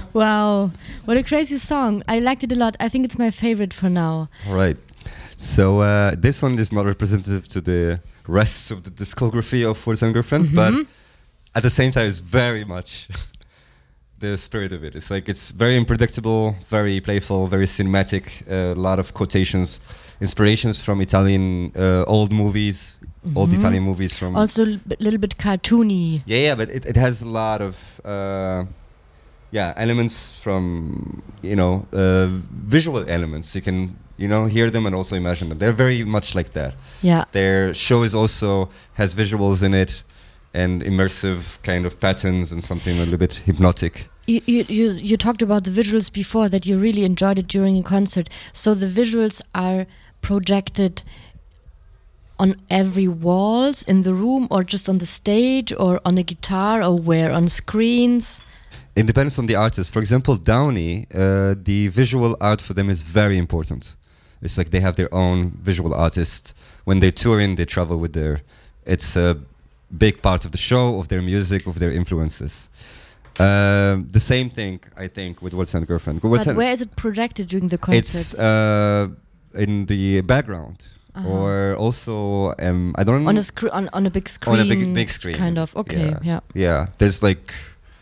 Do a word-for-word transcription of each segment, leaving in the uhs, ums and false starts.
Wow, what a crazy song. I liked it a lot. I think it's my favorite for now. All right. So uh, this one is not representative to the rest of the discography of Words and Girlfriend, mm-hmm. but at the same time it's very much the spirit of it. It's like it's very unpredictable, very playful, very cinematic, a uh, lot of quotations, inspirations from Italian uh, old movies, mm-hmm. old Italian movies from... Also a little bit cartoony. Yeah, yeah, but it, it has a lot of... Uh, yeah, elements from, you know, uh, visual elements. You can... You know, hear them and also imagine them. They're very much like that. Yeah. Their show is also has visuals in it and immersive kind of patterns and something a little bit hypnotic. You you you, you talked about the visuals before, that you really enjoyed it during a concert. So the visuals are projected on every walls in the room, or just on the stage, or on a guitar, or where, on screens? It depends on the artist. For example, Downey, uh, the visual art for them is very important. It's like they have their own visual artist. When they tour in, they travel with their... It's a big part of the show, of their music, of their influences. Uh, the same thing, I think, with Words and Girlfriend. But and where is it projected during the concert? It's uh, in the background. Uh-huh. Or also, um, I don't know... On a, scr- on, on a big screen. On a big, big screen. Kind of, okay, yeah. Yeah, yeah. There's like...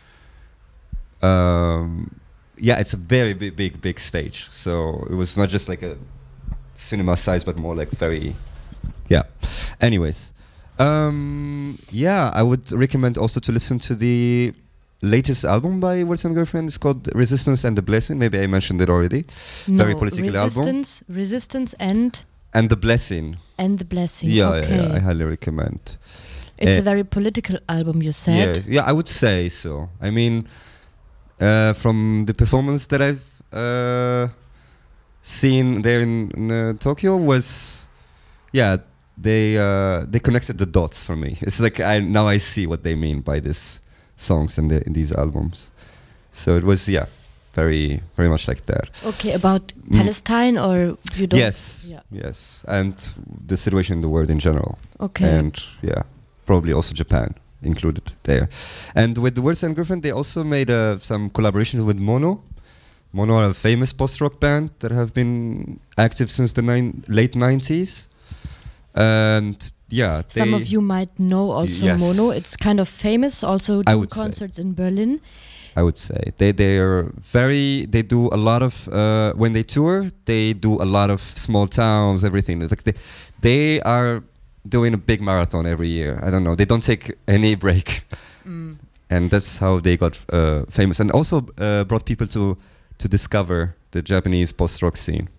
Um, yeah, it's a very big, big, big stage. So it was not just like a cinema size, but more like very, yeah. Anyways, um, yeah, I would recommend also to listen to the latest album by Words and Girlfriend. It's called Resistance and the Blessing. Maybe I mentioned it already. No, very political resistance, album. Resistance and... And the Blessing. And the Blessing, yeah, okay. Yeah, yeah, I highly recommend. It's uh, a very political album, you said. Yeah, yeah, I would say so. I mean... Uh, from the performance that I've uh, seen there in, in uh, Tokyo was, yeah, they uh, they connected the dots for me. It's like I now I see what they mean by these songs and the, in these albums. So it was, yeah, very very much like that. Okay, about mm. Palestine, or you don't? Yes, yeah. yes, and the situation in the world in general. Okay, and yeah, probably also Japan included there. And with the Words and Girlfriend, they also made uh, some collaborations with Mono. Mono are a famous post-rock band that have been active since the nine, late nineties. And yeah, some of you might know also yes. Mono. It's kind of famous, also do concerts say. in Berlin. I would say they they are very. They do a lot of uh, when they tour. They do a lot of small towns, everything. It's like they they are doing a big marathon every year. I don't know. They don't take any break, mm. and that's how they got uh, famous. And also uh, brought people to to discover the Japanese post-rock scene.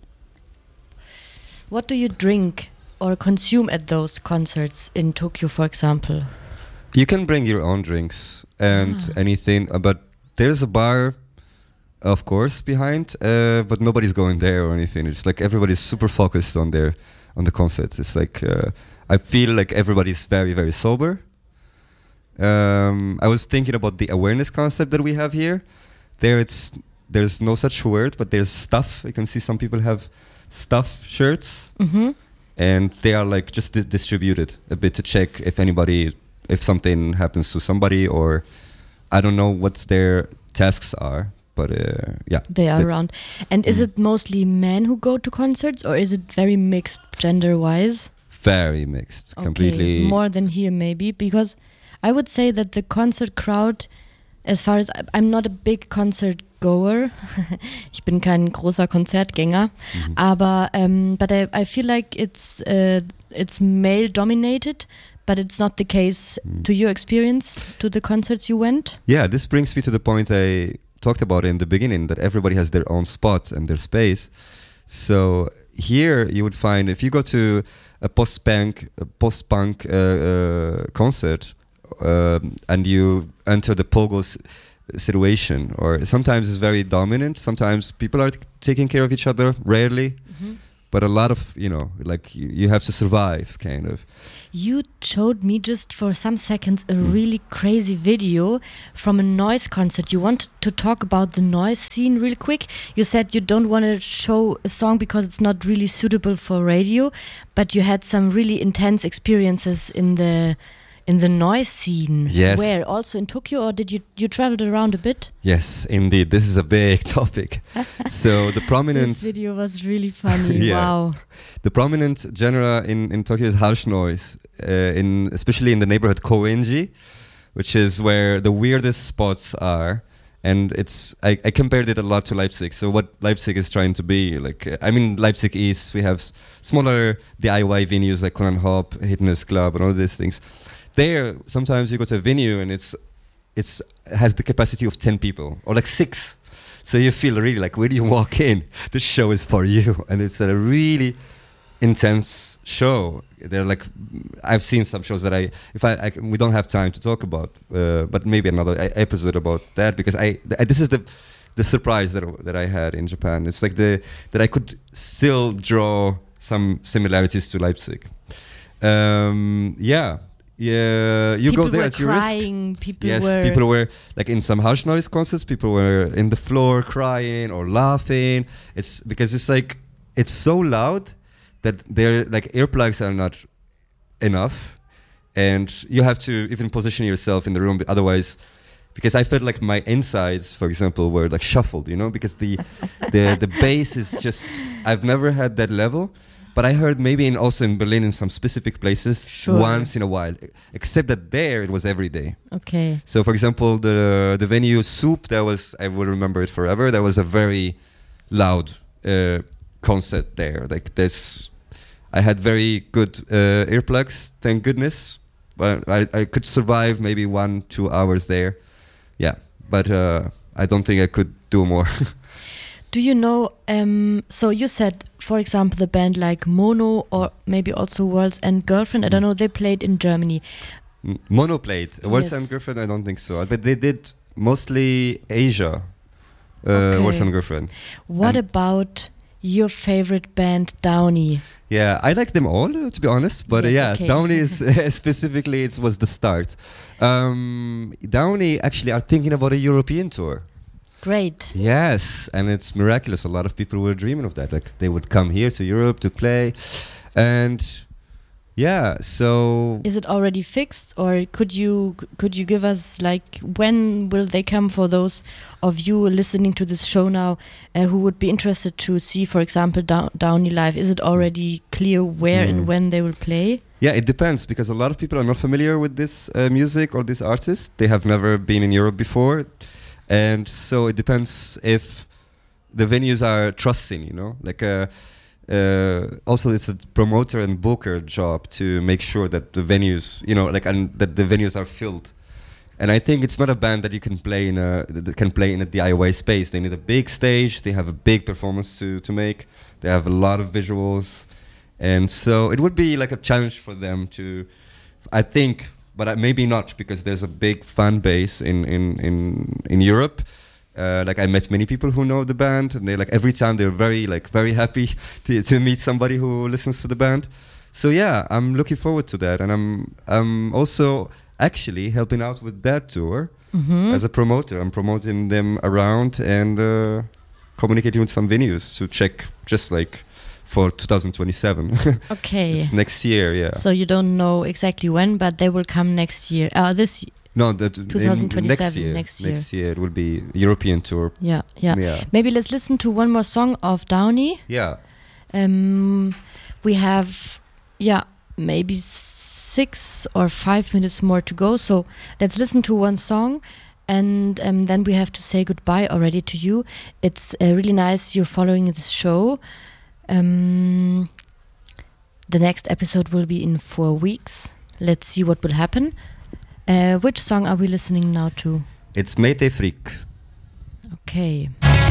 What do you drink or consume at those concerts in Tokyo, for example? You can bring your own drinks and ah. anything, uh, but there's a bar, of course, behind, uh, but nobody's going there or anything. It's like everybody's super focused on their on the concert. It's like uh, I feel like everybody's very, very sober. Um, I was thinking about the awareness concept that we have here. There, it's there's no such word, but there's stuff. You can see some people have stuff shirts, mm-hmm. and they are like just di- distributed a bit to check if anybody, if something happens to somebody, or I don't know what their tasks are. But uh, yeah, they are around. And mm. is it mostly men who go to concerts, or is it very mixed gender-wise? Very mixed, okay. completely. More than here, maybe, because I would say that the concert crowd, as far as I, I'm not a big concert goer, ich bin kein großer Konzertgänger, mhm. aber um, but I, I feel like it's uh, it's male dominated. But it's not the case mm. to your experience, to the concerts you went? Yeah, this brings me to the point I talked about in the beginning, that everybody has their own spot and their space. So here you would find, if you go to a post-punk, a post-punk uh, uh, concert uh, and you enter the pogo s- situation, or sometimes it's very dominant, sometimes people are t- taking care of each other, rarely, mm-hmm. but a lot of, you know, like you, you have to survive, kind of. You showed me just for some seconds a really crazy video from a noise concert. You want to talk about the noise scene real quick? You said you don't want to show a song because it's not really suitable for radio, but you had some really intense experiences in the in the noise scene. Yes. Where? Also in Tokyo, or did you you traveled around a bit? Yes, indeed. This is a big topic. So the prominent This video was really funny. Yeah. Wow. the prominent genre in, in Tokyo is harsh noise, uh, in especially in the neighborhood Koenji, which is where the weirdest spots are. And it's I, I compared it a lot to Leipzig. So what Leipzig is trying to be, like, uh, I mean, Leipzig East, we have s- smaller D I Y venues like Conan Hop, Hitness Club, and all these things. There, sometimes you go to a venue and it's it's has the capacity of ten people or like six. So you feel really like when you walk in, the show is for you, and it's a really intense show. They're like, I've seen some shows that I, if I, I we don't have time to talk about, uh, but maybe another e- episode about that, because I, th- this is the, the surprise that that I had in Japan. It's like the that I could still draw some similarities to Leipzig. Um, yeah, yeah. You people go there were at your risk. crying. People Yes, were. people were like in some harsh noise concerts. People were in the floor crying or laughing. It's because it's like it's so loud that their like earplugs are not enough, and you have to even position yourself in the room. Otherwise, because I felt like my insides, for example, were like shuffled. You know, because the the the bass is just I've never had that level. But I heard maybe in also in Berlin in some specific places Sure. once in a while. Except that there it was every day. Okay. So for example, the the venue Soup, that was I will remember it forever. That was a very loud uh, concert there. Like this, I had very good uh, earplugs, thank goodness. But I I could survive maybe one two hours there. Yeah, but uh, I don't think I could do more. Do you know, um, so you said, for example, the band like Mono or maybe also World's End Girlfriend, I don't know, they played in Germany. M- Mono played. World's Yes. End Girlfriend, I don't think so. But they did mostly Asia. Uh, Okay. World's End Girlfriend. What And- about your favorite band, Downey? Yeah, I like them all, uh, to be honest. But uh, Yes, yeah, okay. Downey is specifically it was the start. Um, Downey actually are thinking about a European tour. Great. Yes, and it's miraculous. A lot of people were dreaming of that. Like they would come here to Europe to play, and yeah. So Is it already fixed, or could you could you give us like when will they come for those of you listening to this show now uh, who would be interested to see, for example, Dow- Downey live? Is it already clear where Mm. and when they will play? yeah, it depends because a lot of people are not familiar with this uh, music or this artist. They have never been in Europe before, and so it depends if the venues are trusting. You know, like. Uh, Uh, also, it's a promoter and booker job to make sure that the venues, you know, like and that the venues are filled. And I think it's not a band that you can play in a that can play in a D I Y space. They need a big stage. They have a big performance to to make. They have a lot of visuals, and so it would be like a challenge for them to, I think, but I- maybe not because there's a big fan base in in in in Europe. Uh, like I met many people who know the band, and they like every time they're very like very happy to to meet somebody who listens to the band. So yeah, I'm looking forward to that, and I'm I'm also actually helping out with that tour Mhm. as a promoter. I'm promoting them around and uh, communicating with some venues to check, just like for twenty twenty-seven. Okay. It's next year, yeah. So you don't know exactly when, but they will come next year. Uh, this No, that in twenty twenty-seven, next year. next year. Next year it will be European tour. yeah, yeah, Yeah. Maybe let's listen to one more song of Downey. Yeah. Um, we have, yeah, maybe six or five minutes more to go. So let's listen to one song, and um, then we have to say goodbye already to you. It's uh, really nice you're following this show. Um, the next episode will be in four weeks. Let's see what will happen. Uh, which song are we listening now to? It's Mete Freak. Okay.